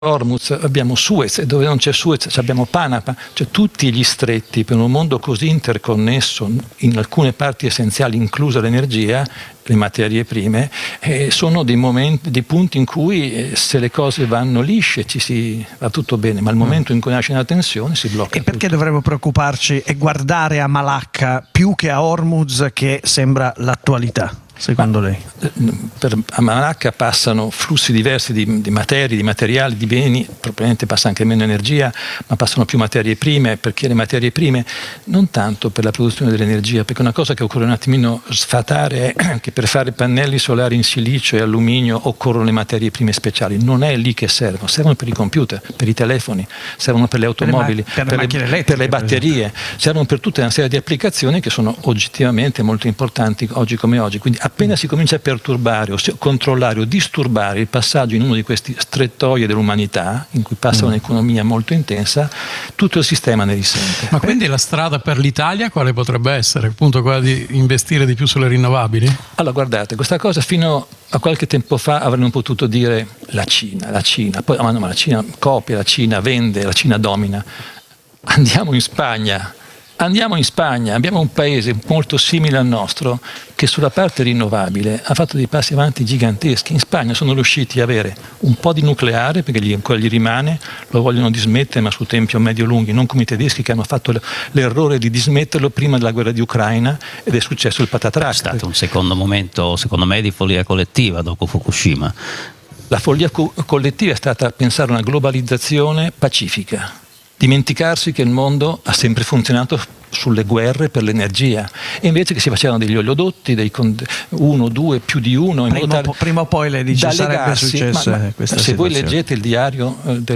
Hormuz, abbiamo Suez, e dove non c'è Suez abbiamo Panama, cioè tutti gli stretti per un mondo così interconnesso, in alcune parti essenziali, inclusa l'energia, le materie prime, sono dei punti in cui se le cose vanno lisce va tutto bene, ma al momento in cui nasce una tensione si blocca. E perché tutto. dovremmo preoccuparci e guardare a Malacca più che a Hormuz, che sembra l'attualità? Secondo lei? A Malacca passano flussi diversi di materie, di materiali, di beni, probabilmente passa anche meno energia, ma passano più materie prime, perché le materie prime non tanto per la produzione dell'energia, perché una cosa che occorre un attimino sfatare è che per fare pannelli solari in silicio e alluminio occorrono le materie prime speciali, non è lì che servono per i computer, per i telefoni, servono per le automobili, per le batterie, servono per tutta una serie di applicazioni che sono oggettivamente molto importanti oggi come oggi. Quindi appena si comincia a perturbare o controllare o disturbare il passaggio in uno di questi strettoie dell'umanità, in cui passa un'economia molto intensa, tutto il sistema ne risente. Ma quindi la strada per l'Italia quale potrebbe essere? Appunto quella di investire di più sulle rinnovabili? Allora guardate, questa cosa fino a qualche tempo fa avremmo potuto dire la Cina, poi ma la Cina copia, la Cina vende, la Cina domina. Andiamo in Spagna, abbiamo un paese molto simile al nostro che sulla parte rinnovabile ha fatto dei passi avanti giganteschi. In Spagna sono riusciti ad avere un po' di nucleare, perché ancora gli rimane, lo vogliono dismettere, ma su tempi medio-lunghi, non come i tedeschi che hanno fatto l'errore di dismetterlo prima della guerra di Ucraina, ed è successo il patatrac. È stato un secondo momento, secondo me, di follia collettiva dopo Fukushima. La follia collettiva è stata pensare a una globalizzazione pacifica. Dimenticarsi che il mondo ha sempre funzionato sulle guerre per l'energia, e invece che si facevano degli oleodotti, uno, due, più di uno, in prima o poi lei dice sarebbe successo questa se situazione. voi leggete il diario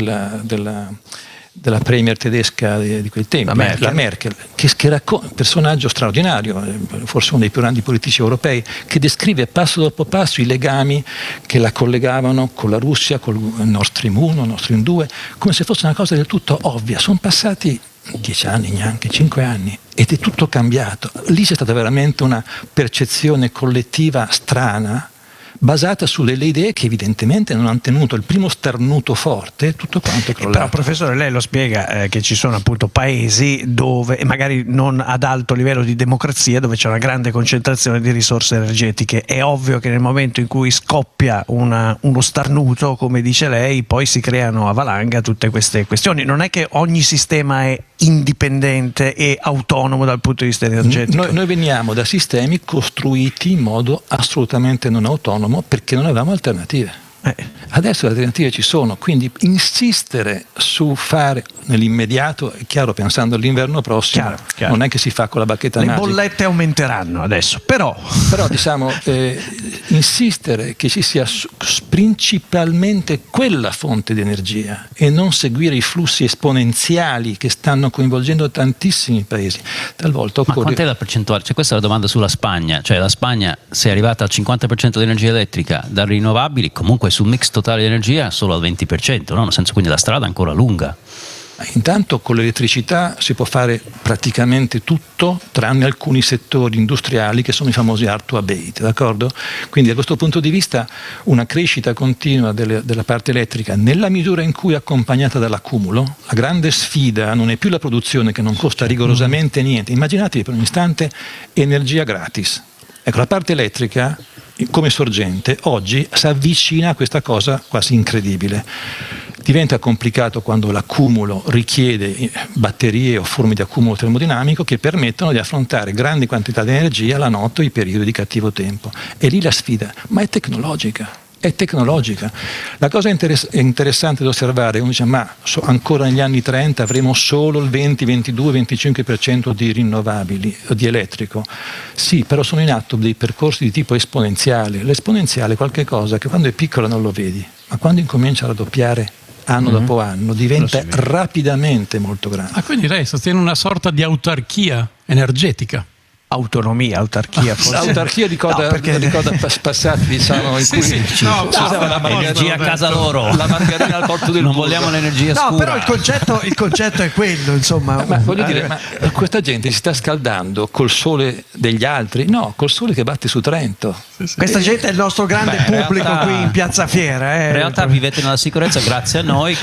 della premier tedesca di quei tempi, la Merkel, che racconta un personaggio straordinario, forse uno dei più grandi politici europei, che descrive passo dopo passo i legami che la collegavano con la Russia, con il Nord Stream 1, Nord Stream 2, come se fosse una cosa del tutto ovvia. Sono passati 10 anni, neanche 5 anni, ed è tutto cambiato. Lì c'è stata veramente una percezione collettiva strana, basata sulle idee che evidentemente non hanno tenuto il primo starnuto forte, tutto quanto è crollato. Però professore, lei lo spiega che ci sono appunto paesi dove, magari non ad alto livello di democrazia, dove c'è una grande concentrazione di risorse energetiche. È ovvio che nel momento in cui scoppia uno starnuto, come dice lei, poi si creano a valanga tutte queste questioni. Non è che ogni sistema è indipendente e autonomo dal punto di vista energetico. Noi veniamo da sistemi costruiti in modo assolutamente non autonomo, perché non avevamo alternative. Adesso le alternative ci sono, quindi insistere su fare nell'immediato, è chiaro, pensando all'inverno prossimo, chiaro. Non è che si fa con la bacchetta magica. Le bollette aumenteranno adesso, però diciamo insistere che ci sia principalmente quella fonte di energia e non seguire i flussi esponenziali che stanno coinvolgendo tantissimi paesi. Talvolta occorre... Ma quant'è la percentuale? Cioè, questa è la domanda sulla Spagna, cioè la Spagna, se è arrivata al 50% di energia elettrica da rinnovabili, comunque sul mix totale di energia solo al 20%, no? Nel senso, quindi la strada è ancora lunga. Intanto con l'elettricità si può fare praticamente tutto, tranne alcuni settori industriali che sono i famosi hard to abate, d'accordo? Quindi da questo punto di vista una crescita continua della parte elettrica, nella misura in cui è accompagnata dall'accumulo. La grande sfida non è più la produzione, che non costa rigorosamente niente. Immaginatevi per un istante energia gratis. Ecco, la parte elettrica come sorgente oggi si avvicina a questa cosa quasi incredibile. Diventa complicato quando l'accumulo richiede batterie o forme di accumulo termodinamico che permettono di affrontare grandi quantità di energia la notte o i periodi di cattivo tempo. E lì la sfida, ma è tecnologica. La cosa interessante da osservare, uno dice ancora negli anni 30 avremo solo il 20, 22, 25% di rinnovabili, di elettrico. Sì, però sono in atto dei percorsi di tipo esponenziale. L'esponenziale è qualcosa che quando è piccola non lo vedi, ma quando incomincia a raddoppiare anno dopo anno diventa rapidamente molto grande. Quindi lei sostiene una sorta di autarchia energetica? autonomia, autarchia forse. L'autarchia ricorda passati, diciamo, in cui si usava la Energia a casa loro. la margarina al porto del Non burro. vogliamo l'energia No, scura. però il concetto è quello, insomma. Ma voglio dire, ma questa gente si sta scaldando col sole degli altri? No, col sole che batte su Trento. Questa gente è il nostro grande Beh, in pubblico realtà- qui in Piazza Fiera. In realtà vivete nella sicurezza grazie a noi